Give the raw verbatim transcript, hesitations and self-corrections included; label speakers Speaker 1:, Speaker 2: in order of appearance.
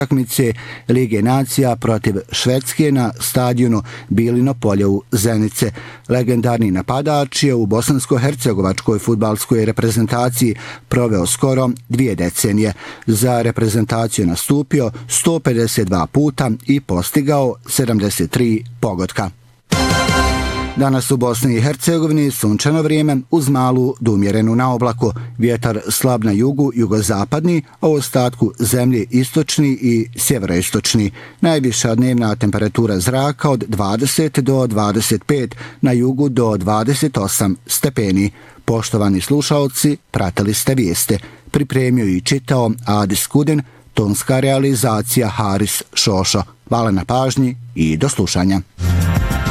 Speaker 1: utakmice Lige nacija protiv Švedske na stadionu Bilino polje u Zenice. Legendarni napadač je u bosansko-hercegovačkoj fudbalskoj reprezentaciji proveo skoro dvije decenije. Za reprezentaciju nastupio sto pedeset dva puta i postigao sedamdeset tri pogotka. Danas u Bosni i Hercegovini sunčano vrijeme uz malu do umjerenu na oblaku, vjetar slab na jugu, jugozapadni, a u ostatku zemlje istočni i sjeveroistočni. Najviša dnevna temperatura zraka od dvadeset do dvadeset pet, na jugu do dvadeset osam stepeni. Poštovani slušaoci, pratili ste vijeste. Pripremio i čitao Adis Kudin, tonska realizacija Haris Šošo. Hvala na pažnji i do slušanja.